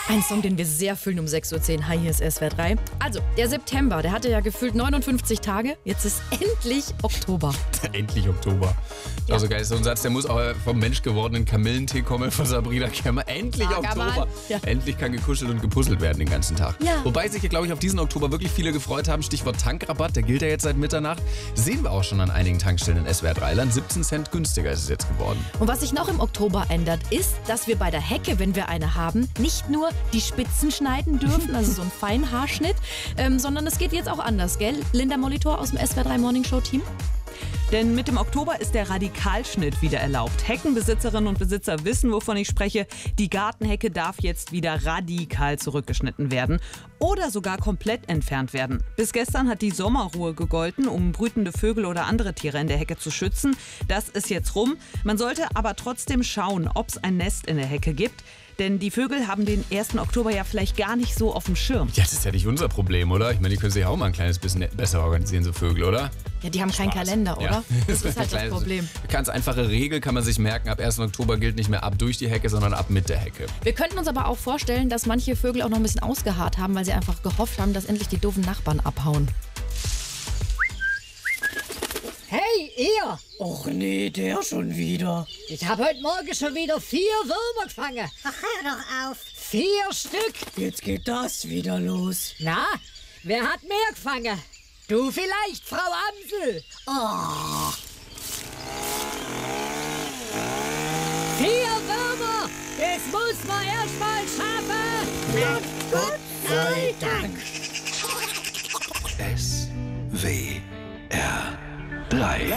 Ein Song, den wir sehr fühlen um 6:10 Uhr. Hi, hier ist SWR 3. Also, der September, der hatte ja gefühlt 59 Tage. Jetzt ist endlich Oktober. Endlich Oktober. Ja. Also geil, so ein Satz, der muss auch vom menschgewordenen Kamillentee kommen von Sabrina Kemmer. Endlich Oktober. Ja. Endlich kann gekuschelt und gepuzzelt werden den ganzen Tag. Ja. Wobei sich, glaube ich, auf diesen Oktober wirklich viele gefreut haben. Stichwort Tankrabatt, der gilt ja jetzt seit Mitternacht. Sehen wir auch schon an einigen Tankstellen in SWR 3-Land. 17 Cent günstiger ist es jetzt geworden. Und was sich noch im Oktober ändert, ist, dass wir bei der Hecke, wenn wir eine haben, nicht nur die Spitzen schneiden dürfen, also so ein Feinhaarschnitt, sondern es geht jetzt auch anders, gell? Linda Molitor aus dem SWR 3 Morning Show Team. Denn mit dem Oktober ist der Radikalschnitt wieder erlaubt. Heckenbesitzerinnen und Besitzer wissen, wovon ich spreche. Die Gartenhecke darf jetzt wieder radikal zurückgeschnitten werden oder sogar komplett entfernt werden. Bis gestern hat die Sommerruhe gegolten, um brütende Vögel oder andere Tiere in der Hecke zu schützen. Das ist jetzt rum. Man sollte aber trotzdem schauen, ob es ein Nest in der Hecke gibt. Denn die Vögel haben den 1. Oktober ja vielleicht gar nicht so auf dem Schirm. Ja, das ist ja nicht unser Problem, oder? Ich meine, die können sich ja auch mal ein kleines bisschen besser organisieren, so Vögel, oder? Ja, die haben keinen Kalender, oder? Ja. Das ist halt das Problem. Ganz einfache Regel kann man sich merken, ab 1. Oktober gilt nicht mehr ab durch die Hecke, sondern ab mit der Hecke. Wir könnten uns aber auch vorstellen, dass manche Vögel auch noch ein bisschen ausgeharrt haben, weil sie einfach gehofft haben, dass endlich die doofen Nachbarn abhauen. Hey, ihr! Och nee, der schon wieder. Ich habe heute Morgen schon wieder 4 Würmer gefangen. Ach, hör doch auf. 4 Stück. Jetzt geht das wieder los. Na, wer hat mehr gefangen? Du vielleicht, Frau Amsel. Oh, 4 Würmer. Das muss man erst mal schaffen. na Gott sei Dank. SWR 3